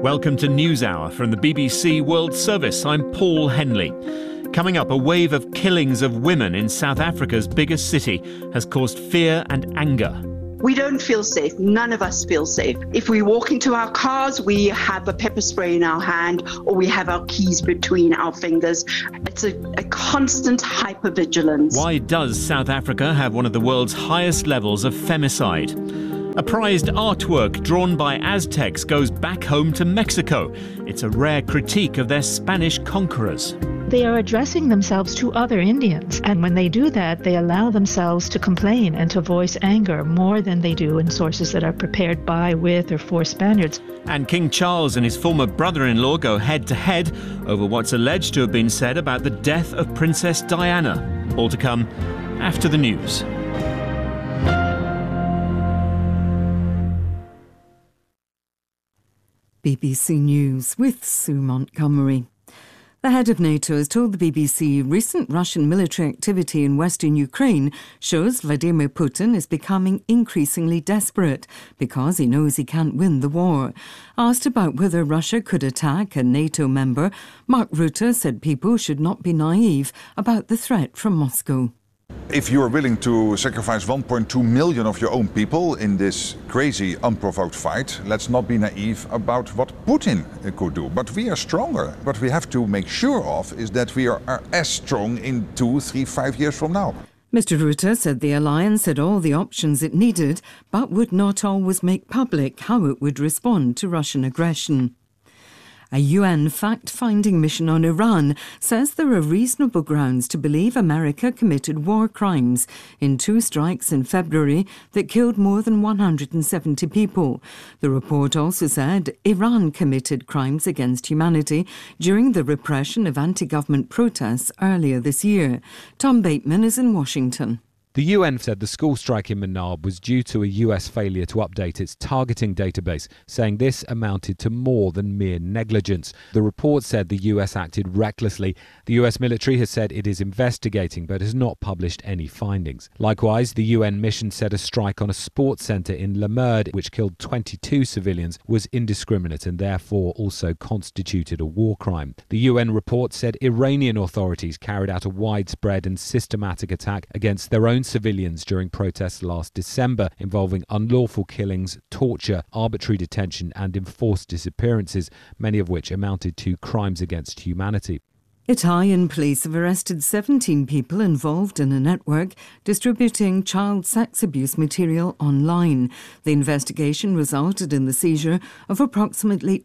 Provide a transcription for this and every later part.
Welcome to NewsHour from the BBC World Service. I'm Paul Henley. Coming up, a wave of killings of women in South Africa's biggest city has caused fear and anger. We don't feel safe. None of us feel safe. If we walk into our cars, we have a pepper spray in our hand or we have our keys between our fingers. It's a constant hypervigilance. Why does South Africa have one of the world's highest levels of femicide? A prized artwork drawn by Aztecs goes back home to Mexico. It's a rare critique of their Spanish conquerors. They are addressing themselves to other Indians, and when they do that, they allow themselves to complain and to voice anger more than they do in sources that are prepared by, with, or for Spaniards. And King Charles and his former brother-in-law go head-to-head over what's alleged to have been said about the death of Princess Diana. All to come after the news. BBC News with Sue Montgomery. The head of NATO has told the BBC recent Russian military activity in western Ukraine shows Vladimir Putin is becoming increasingly desperate because he knows he can't win the war. Asked about whether Russia could attack a NATO member, Mark Rutte said people should not be naive about the threat from Moscow. If you are willing to sacrifice 1.2 million of your own people in this crazy, unprovoked fight, let's not be naive about what Putin could do. But we are stronger. What we have to make sure of is that we are as strong in 2, 3, 5 years from now. Mr. Rutte said the alliance had all the options it needed, but would not always make public how it would respond to Russian aggression. A UN fact-finding mission on Iran says there are reasonable grounds to believe America committed war crimes in 2 strikes in February that killed more than 170 people. The report also said Iran committed crimes against humanity during the repression of anti-government protests earlier this year. Tom Bateman is in Washington. The UN said the school strike in Manab was due to a US failure to update its targeting database, saying this amounted to more than mere negligence. The report said the US acted recklessly. The US military has said it is investigating but has not published any findings. Likewise, the UN mission said a strike on a sports centre in Le Merde, which killed 22 civilians, was indiscriminate and therefore also constituted a war crime. The UN report said Iranian authorities carried out a widespread and systematic attack against their own civilians during protests last December, involving unlawful killings, torture, arbitrary detention and enforced disappearances, many of which amounted to crimes against humanity. Italian police have arrested 17 people involved in a network distributing child sex abuse material online. The investigation resulted in the seizure of approximately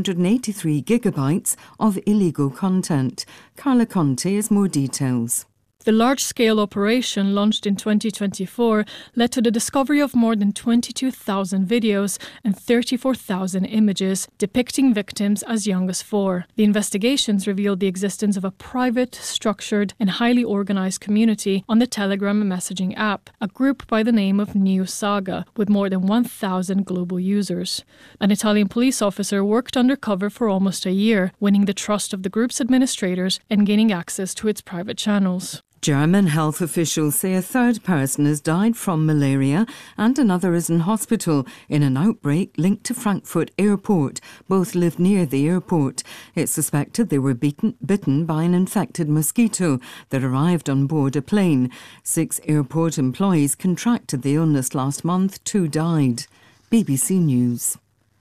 283 gigabytes of illegal content. Carla Conte has more details. The large-scale operation launched in 2024 led to the discovery of more than 22,000 videos and 34,000 images depicting victims as young as 4. The investigations revealed the existence of a private, structured and highly organised community on the Telegram messaging app, a group by the name of New Saga, with more than 1,000 global users. An Italian police officer worked undercover for almost a year, winning the trust of the group's administrators and gaining access to its private channels. German health officials say a third person has died from malaria and another is in hospital in an outbreak linked to Frankfurt Airport. Both live near the airport. It's suspected they were bitten by an infected mosquito that arrived on board a plane. 6 airport employees contracted the illness last month. 2 died. BBC News.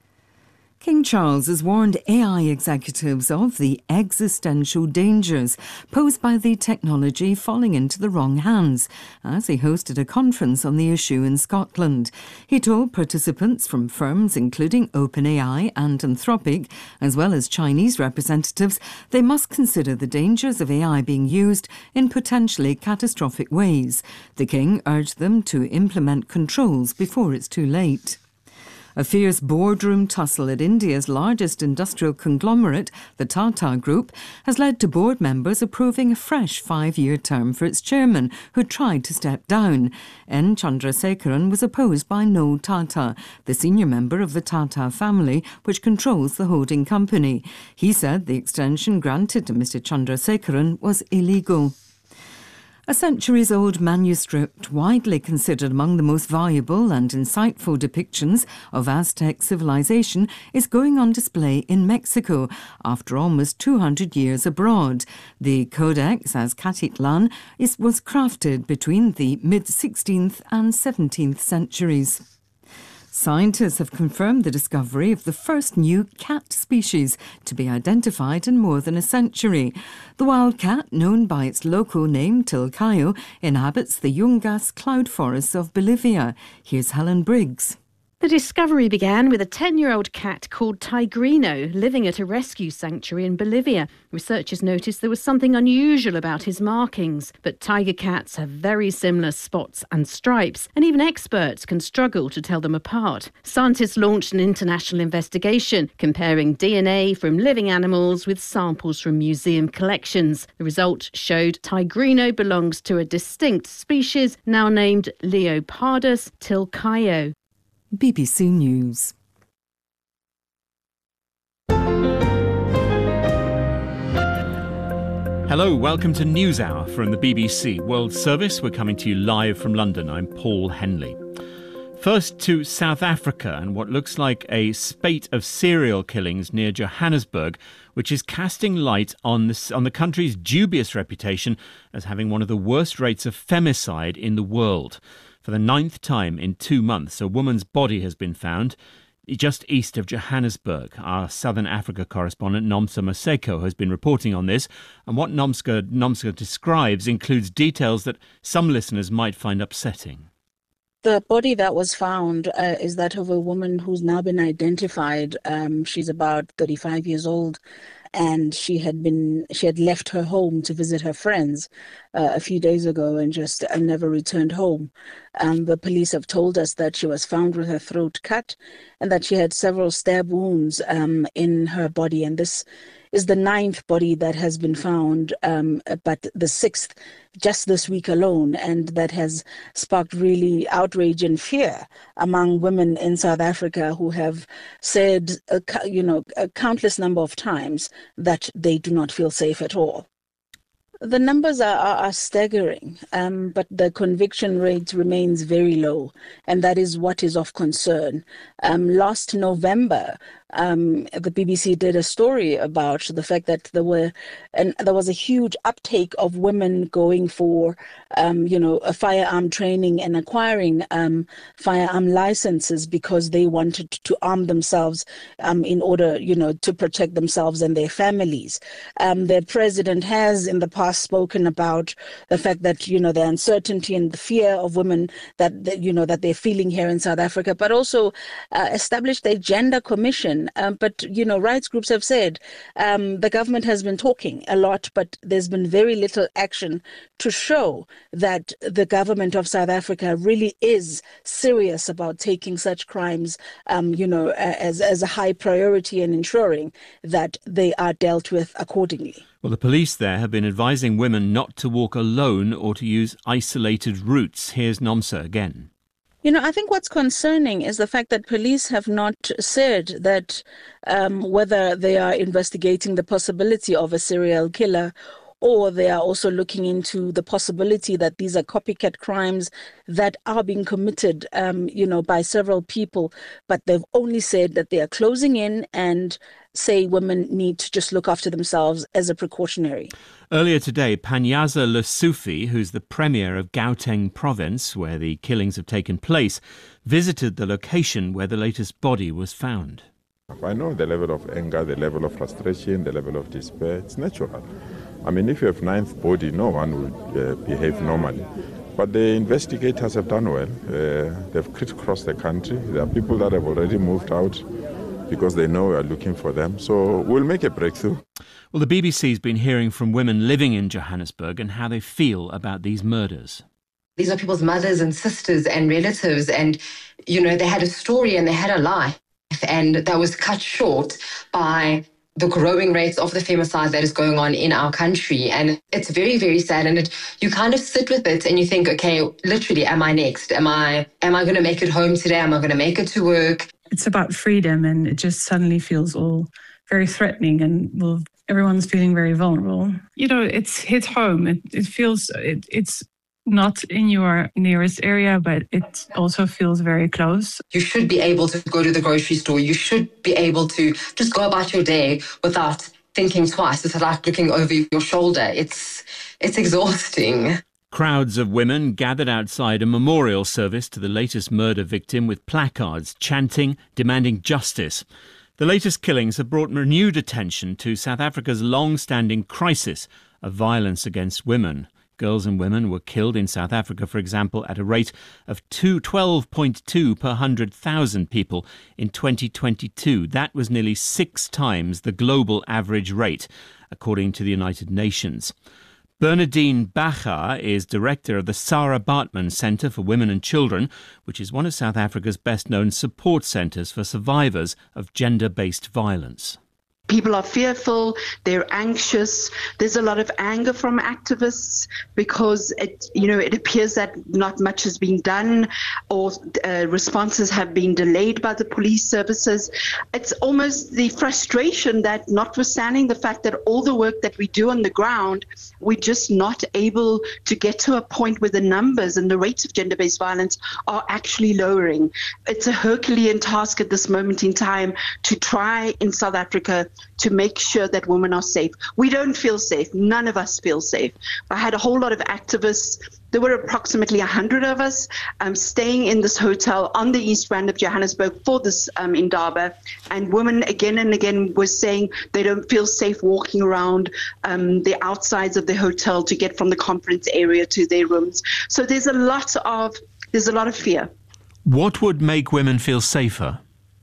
King Charles has warned AI executives of the existential dangers posed by the technology falling into the wrong hands as he hosted a conference on the issue in Scotland. He told participants from firms including OpenAI and Anthropic, as well as Chinese representatives, they must consider the dangers of AI being used in potentially catastrophic ways. The King urged them to implement controls before it's too late. A fierce boardroom tussle at India's largest industrial conglomerate, the Tata Group, has led to board members approving a fresh 5-year term for its chairman, who tried to step down. N. Chandrasekaran was opposed by Noel Tata, the senior member of the Tata family, which controls the holding company. He said the extension granted to Mr. Chandrasekaran was illegal. A centuries-old manuscript, widely considered among the most valuable and insightful depictions of Aztec civilization, is going on display in Mexico after almost 200 years abroad. The Codex Azcatitlan was crafted between the mid-16th and 17th centuries. Scientists have confirmed the discovery of the first new cat species to be identified in more than a century. The wild cat, known by its local name Tilcayo, inhabits the Yungas cloud forests of Bolivia. Here's Helen Briggs. The discovery began with a 10-year-old cat called Tigrino living at a rescue sanctuary in Bolivia. Researchers noticed there was something unusual about his markings, but tiger cats have very similar spots and stripes, and even experts can struggle to tell them apart. Scientists launched an international investigation comparing DNA from living animals with samples from museum collections. The result showed Tigrino belongs to a distinct species now named Leopardus tilcayo. BBC News. Hello, welcome to NewsHour from the BBC World Service. We're coming to you live from London. I'm Paul Henley. First to South Africa and what looks like a spate of serial killings near Johannesburg, which is casting light on the country's dubious reputation as having one of the worst rates of femicide in the world. For the 9th time in 2 months, a woman's body has been found just east of Johannesburg. Our Southern Africa correspondent Nomsa Maseko has been reporting on this, and what Nomsa describes includes details that some listeners might find upsetting. The body that was found is that of a woman who's now been identified. She's about 35 years old, and she had left her home to visit her friends a few days ago and just never returned home. The police have told us that she was found with her throat cut and that she had several stab wounds in her body, and this is the 9th body that has been found, but the 6th just this week alone, and that has sparked really outrage and fear among women in South Africa who have said, a countless number of times that they do not feel safe at all. The numbers are staggering, but the conviction rate remains very low, and that is what is of concern. Last November, the BBC did a story about the fact that there was a huge uptake of women going for, a firearm training and acquiring firearm licenses because they wanted to arm themselves in order, to protect themselves and their families. The president has in the past spoken about the fact that, the uncertainty and the fear of women that they're feeling here in South Africa, but also established a gender commission. But rights groups have said the government has been talking a lot, but there's been very little action to show that the government of South Africa really is serious about taking such crimes, as a high priority and ensuring that they are dealt with accordingly. Well, the police there have been advising women not to walk alone or to use isolated routes. Here's Nomsa again. I think what's concerning is the fact that police have not said that whether they are investigating the possibility of a serial killer or they are also looking into the possibility that these are copycat crimes that are being committed, by several people. But they've only said that they are closing in and say women need to just look after themselves as a precautionary. Earlier today, Panyaza Lesufi, who's the premier of Gauteng province, where the killings have taken place, visited the location where the latest body was found. I know the level of anger, the level of frustration, the level of despair. It's natural. I mean, if you have 9th body, no one would behave normally. But the investigators have done well. They've crisscrossed the country. There are people that have already moved out because they know we are looking for them. So we'll make a breakthrough. Well, the BBC's been hearing from women living in Johannesburg and how they feel about these murders. These are people's mothers and sisters and relatives, and, they had a story and they had a life, and that was cut short by the growing rates of the femicide that is going on in our country. And it's very, very sad. And you kind of sit with it and you think, okay, literally, am I next? Am I going to make it home today? Am I going to make it to work? It's about freedom, and it just suddenly feels all very threatening. And everyone's feeling very vulnerable. You know, it's hit home. It feels, it's not in your nearest area, but it also feels very close. You should be able to go to the grocery store. You should be able to just go about your day without thinking twice. It's like looking over your shoulder. It's exhausting. Crowds of women gathered outside a memorial service to the latest murder victim with placards chanting, demanding justice. The latest killings have brought renewed attention to South Africa's long-standing crisis of violence against women. Girls and women were killed in South Africa, for example, at a rate of 12.2 per 100,000 people in 2022. That was nearly 6 times the global average rate, according to the United Nations. Bernadine Bacher is director of the Sarah Baartman Centre for Women and Children, which is one of South Africa's best-known support centres for survivors of gender-based violence. People are fearful, they're anxious. There's a lot of anger from activists because it appears that not much has been done, or responses have been delayed by the police services. It's almost the frustration that, notwithstanding the fact that all the work that we do on the ground, we're just not able to get to a point where the numbers and the rates of gender-based violence are actually lowering. It's a Herculean task at this moment in time to try in South Africa to make sure that women are safe. We don't feel safe. None of us feel safe. I had a whole lot of activists. There were approximately 100 of us staying in this hotel on the East Rand of Johannesburg for this Indaba. And women again and again were saying they don't feel safe walking around the outsides of the hotel to get from the conference area to their rooms. So there's a lot of fear. What would make women feel safer?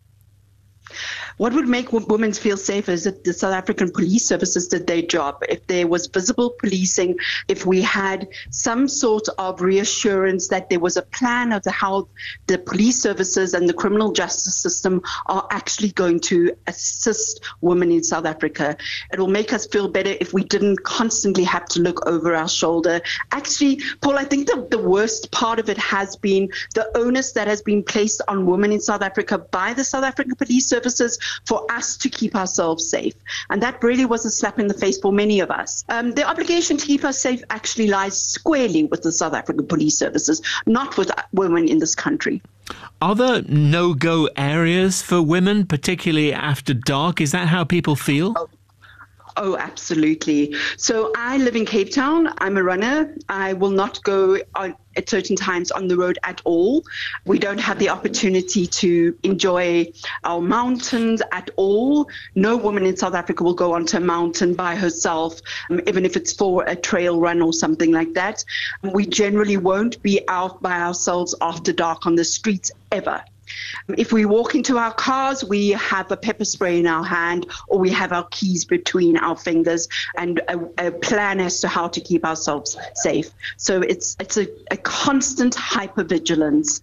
What would make women feel safer is that the South African police services did their job. If there was visible policing, if we had some sort of reassurance that there was a plan of how the police services and the criminal justice system are actually going to assist women in South Africa. It will make us feel better if we didn't constantly have to look over our shoulder. Actually, Paul, I think the worst part of it has been the onus that has been placed on women in South Africa by the South African police services for us to keep ourselves safe. And that really was a slap in the face for many of us. The obligation to keep us safe actually lies squarely with the South African police services, not with women in this country. Are there no-go areas for women, particularly after dark? Is that how people feel? Oh, absolutely. So I live in Cape Town. I'm a runner. I will not go at certain times on the road at all. We don't have the opportunity to enjoy our mountains at all. No woman in South Africa will go onto a mountain by herself, even if it's for a trail run or something like that. We generally won't be out by ourselves after dark on the streets ever. If we walk into our cars, we have a pepper spray in our hand, or we have our keys between our fingers, and a plan as to how to keep ourselves safe. So it's a constant hypervigilance.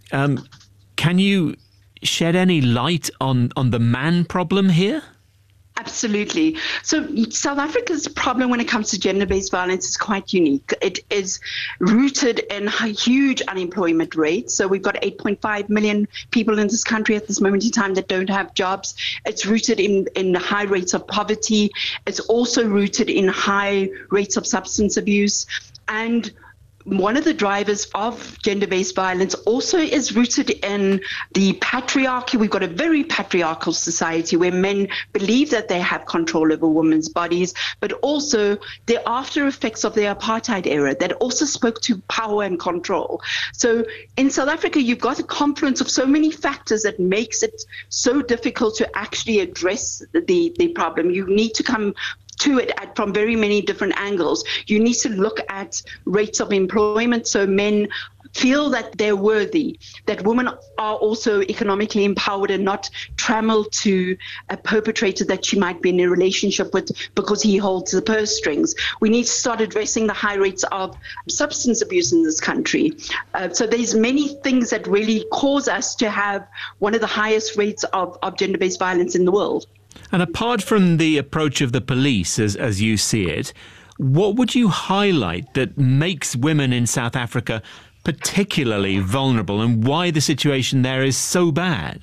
Can you shed any light on the man problem here? Absolutely. So South Africa's problem when it comes to gender-based violence is quite unique. It is rooted in huge unemployment rates. So we've got 8.5 million people in this country at this moment in time that don't have jobs. It's rooted in high rates of poverty. It's also rooted in high rates of substance abuse. And one of the drivers of gender-based violence also is rooted in the patriarchy. We've got a very patriarchal society where men believe that they have control over women's bodies, but also the after effects of the apartheid era that also spoke to power and control. So in South Africa, you've got a confluence of so many factors that makes it so difficult to actually address the problem. You need to come to it from very many different angles. You need to look at rates of employment, so men feel that they're worthy, that women are also economically empowered and not trammeled to a perpetrator that she might be in a relationship with because he holds the purse strings. We need to start addressing the high rates of substance abuse in this country. So there's many things that really cause us to have one of the highest rates of gender-based violence in the world. And apart from the approach of the police, as you see it, what would you highlight that makes women in South Africa particularly vulnerable, and why the situation there is so bad?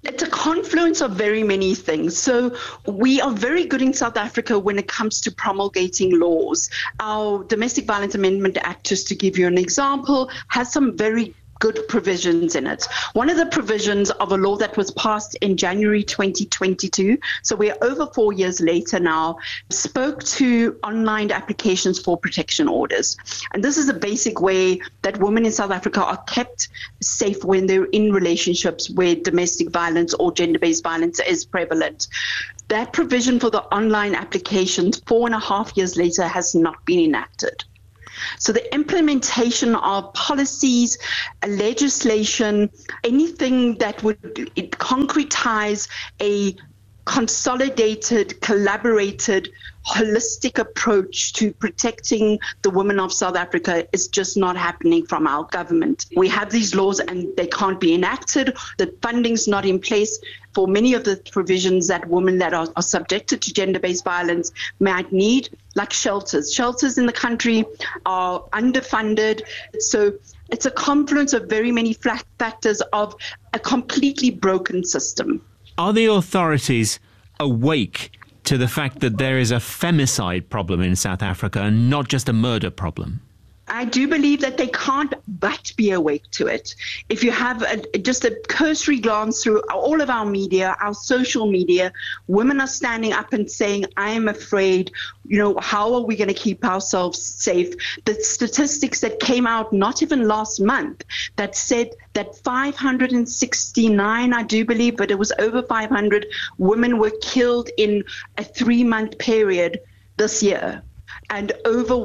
It's a confluence of very many things. So we are very good in South Africa when it comes to promulgating laws. Our Domestic Violence Amendment Act, just to give you an example, has some very good provisions in it. One of the provisions of a law that was passed in January 2022, so we're over 4 years later now, spoke to online applications for protection orders. And this is a basic way that women in South Africa are kept safe when they're in relationships where domestic violence or gender-based violence is prevalent. That provision for the online applications 4.5 years later has not been enacted. So the implementation of policies, legislation, anything that would concretize a consolidated, collaborated, holistic approach to protecting the women of South Africa is just not happening from our government. We have these laws and they can't be enacted. The funding's not in place for many of the provisions that women that are subjected to gender-based violence might need, like shelters. Shelters in the country are underfunded. So it's a confluence of very many factors of a completely broken system. Are the authorities awake to the fact that there is a femicide problem in South Africa and not just a murder problem? I do believe that they can't but be awake to it. If you have just a cursory glance through all of our media, our social media, women are standing up and saying, I am afraid, how are we going to keep ourselves safe? The statistics that came out not even last month that said that 569, I do believe, but it was over 500 women were killed in a 3-month period this year. And over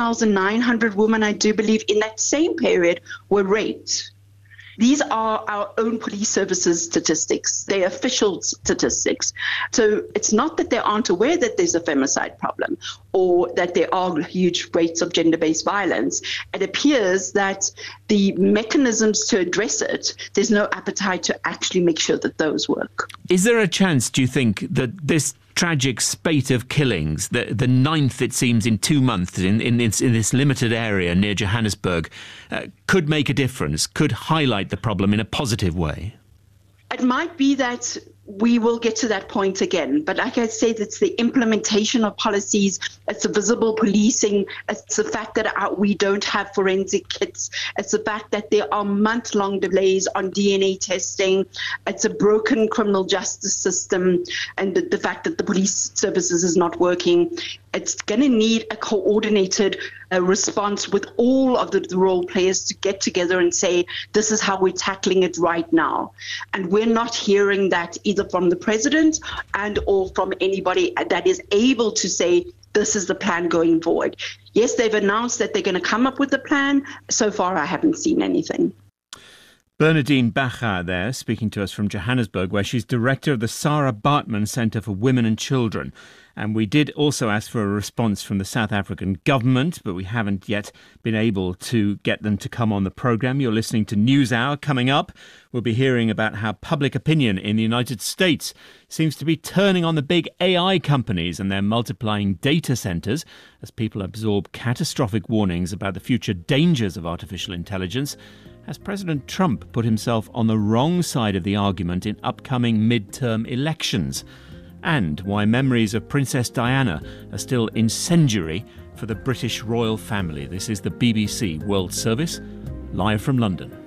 1,900 women, I do believe, in that same period were raped. These are our own police services statistics. They're official statistics. So it's not that they aren't aware that there's a femicide problem or that there are huge rates of gender-based violence. It appears that the mechanisms to address it, there's no appetite to actually make sure that those work. Is there a chance, do you think, that this tragic spate of killings, the ninth, it seems, in 2 months in this limited area near Johannesburg, could make a difference, could highlight the problem in a positive way? It might be that we will get to that point again. But like I said, it's the implementation of policies, it's the visible policing, it's the fact that we don't have forensic kits, it's the fact that there are month-long delays on DNA testing, it's a broken criminal justice system, and the fact that the police services is not working. It's going to need a coordinated response with all of the role players to get together and say, this is how we're tackling it right now. And we're not hearing that either from the president and or from anybody that is able to say, this is the plan going forward. Yes, they've announced that they're going to come up with a plan. So far, I haven't seen anything. Bernardine Bacha there, speaking to us from Johannesburg, where she's director of the Sarah Baartman Centre for Women and Children. And we did also ask for a response from the South African government, but we haven't yet been able to get them to come on the programme. You're listening to NewsHour. Coming up, we'll be hearing about how public opinion in the United States seems to be turning on the big AI companies and their multiplying data centres as people absorb catastrophic warnings about the future dangers of artificial intelligence. Has President Trump put himself on the wrong side of the argument in upcoming mid-term elections? And why memories of Princess Diana are still incendiary for the British royal family. This is the BBC World Service, live from London.